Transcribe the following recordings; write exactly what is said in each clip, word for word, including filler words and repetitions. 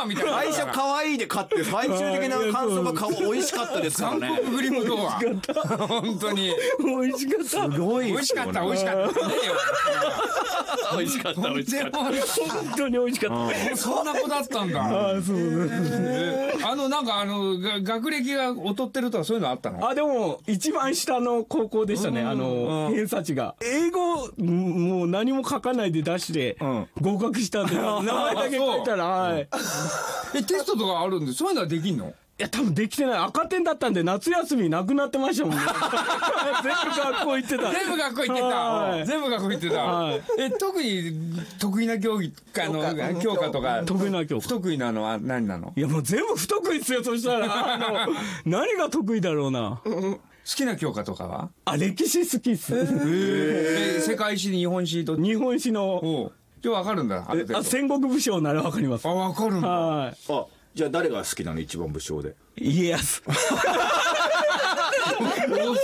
アみたいな。 最初可愛いで買って、最終的な感想が顔美味しかったですからね。 残酷グリム童話。本当に。 美味しかった。 すごい。 美味しかった、美味しかった。 美味しかった、美味しかった。 本当に美味しかった。 そんな子だったんだ。 ああ、そうね。 あの、なんかあの、学歴が劣ってるとかそういうのあったの？ あ、でも、一番下の高校でしたね、あの、偏差値が。英語、もう何も書かないで出して、合格したんで、名前だけ書いたら、はい。 え、テストとかあるんで、そういうのはできんの？ いや、多分できてない。赤点だったんで、夏休みなくなってましたもんね。全部学校行ってた。 全部学校行ってた。全部学校行ってた。え、特に得意な競技、あの、教科とか。 得意な教科。 不得意なのは何なの？ いや、もう全部不得意ですよ、そしたら。あの、何が得意だろうな。 好きな教科とかは？ あ、歴史好きっす。 え、世界史、日本史と。 日本史の。 じゃあ分かるんだ。 あ、戦国武将なら分かります。 あ、分かるんだ。 はい。 あ、じゃあ誰が好きなの一番武将で？ 家康。 一番王道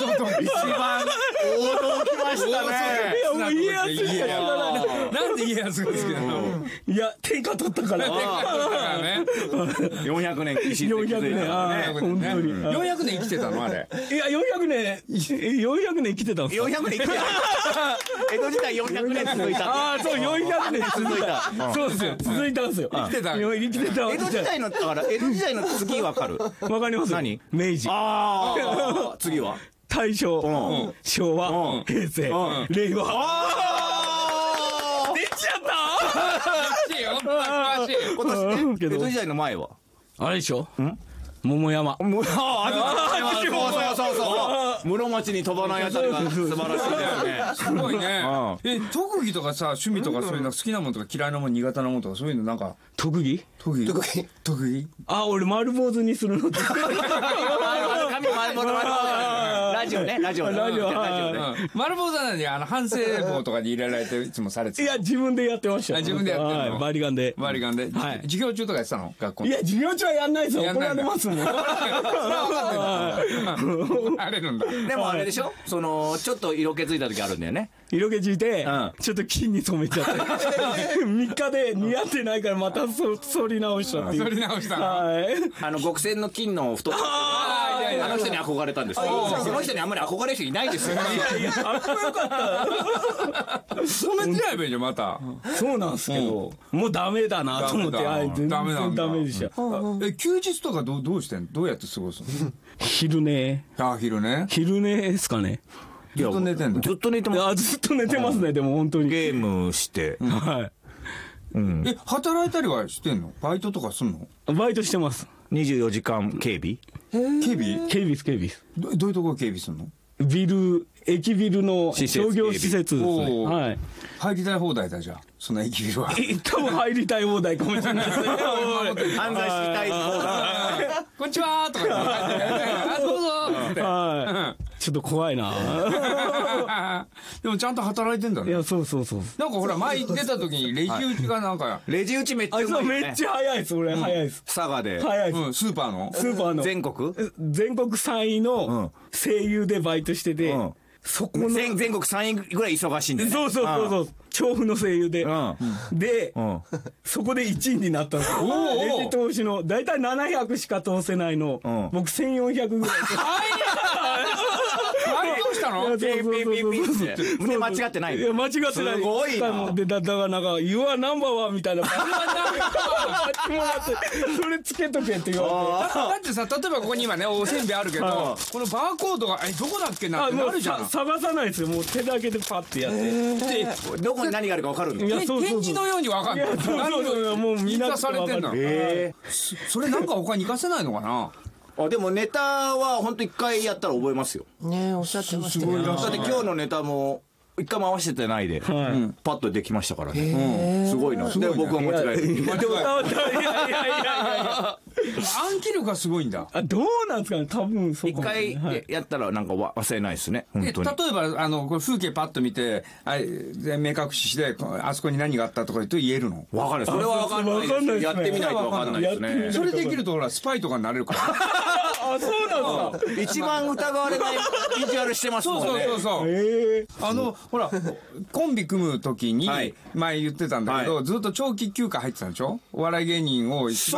来ましたね。 いや、もう家康しか知らない。 なんで家康が好きなの？ いや、天下取ったから。 天下取ったからね。 よんひゃくねん生きてよんひゃくねん、本当に。 よんひゃくねん生きてたのあれ。 いや、よんひゃくねん、よんひゃくねん生きてたんですか？ よんひゃくねん生きてた。江戸時代よんひゃくねん続いた。 ああ、そう、よんひゃくねん続いた。そうですよ、続いたんですよ。 生きてた。 生きてた。 江戸時代の、だから江戸時代の次わかる？ わかります。 何？ 明治。 ああ、次は？ 大正、昭和、平成、令和。出ちゃった詳しいよ、詳しい。 今年ね、江戸時代の前は？ あれでしょ？桃山。 ああ、そうそうそうそう。室町に飛ばないあたりが素晴らしいですね。 すごいね。え、特技とかさ、趣味とかそういうの好きなものとか嫌いなもの苦手なものとかそういうのなんか。 特技？ 特技特技特技あ、俺丸坊主にするの。 髪丸坊主ラジオね、ラジオ。 ラジオ。 丸坊主なのに、あの、反省棒とかに入れられていつもされてた。 いや、自分でやってました。 自分でやってるの？ バリガンで。 バリガンで。はい。授業中とかやってたの？学校。 いや、授業中はやんないですよ。怒られますもん。 怒られるんだ。 でもあれでしょ？その、ちょっと色気づいた時あるんだよね。 色気づいて、ちょっと金に染めちゃって。みっかで似合ってないからまた剃り直したっていう。 剃り直したの？ はい。 あの、極戦の金の太あの人に憧れたんですよ。その人にあんまり憧れる人いないですよ。 いや、かっこよかった。 染めてないべじゃん、また。 そうなんですけど、もうダメだなと思って、 ダメなんだ。 ダメでした。 え、休日とかどう、どうしてんの？どうやって過ごすの？ 昼寝。 あ、昼寝？ 昼寝ですかね。 ずっと寝てんだ。 ずっと寝てます。 あ、ずっと寝てますね、でも本当に。 ゲームして。 はい。 え、働いたりはしてんの？バイトとかすんの？ バイトしてます。 にじゅうよじかん警備？ 警備？ 警備です、警備です。 ど、どういうところ警備すんの？ ビル、駅ビルの商業施設ですね。はい。 入りたい放題だじゃあ、その駅ビルは。 多分入りたい放題かもしれないですね。 犯罪したい放題。 こんにちはーとか言って。あ、どうぞーって。 はい。ちょっと怖いな。 でもちゃんと働いてんだね。 いや、そうそうそう。 なんかほら、前出た時にレジ打ちがなんか。 レジ打ちめっちゃうまい。 めっちゃ早いです、俺。早いです。 佐賀で。 早いです。 スーパーのスーパーの。 全国全国さんいの声優でバイトしてて、そこの。 全国さんいぐらい忙しいんだよ。 そうそうそうそう。調布の声優で。で、そこでいちいになったんですよ。レジ通しの、だいたいななひゃくしか通せないの。僕せんよんひゃくぐらい。 どうしたの？ ピーピーピーピーって胸間違ってない？ いや、間違ってない。すごいな。 で、だからなんか、You are number one みたいな。それつけとけって言われて。 だってさ、例えばここに今ね、おせんべいあるけど、このバーコードが、え、どこだっけなってなるじゃん。 探さないですよ。もう手だけでパッてやって。 どこに何があるか分かるの？ 展示のように分かるの。 何がもうみんなされてんの。それなんか他に活かせないのかな？ あ、でもネタは本当一回やったら覚えますよ。 ねえ、おっしゃってましたね。 だって今日のネタも一回も合わせてないで、パッとできましたからね。すごいな。で僕は間違える。 いやいやいやいや。 暗記力がすごいんだ。 あ、どうなんですかね、多分そうかもしれない。一回やったらなんか忘れないですね。本当に。 例えばあのこれ風景パッと見て、目隠ししてあそこに何があったとか言うと言えるの？ わかる。それはわかんない。やってみないとわかんないですね。 それできるとほらスパイとかになれるから。 あ、そうなんですか。 一番疑われないビジュアルしてますもんね。 そうそうそう。あのほらコンビ組む時に前言ってたんだけど、ずっと長期休暇入ってたんでしょ？お笑い芸人を一番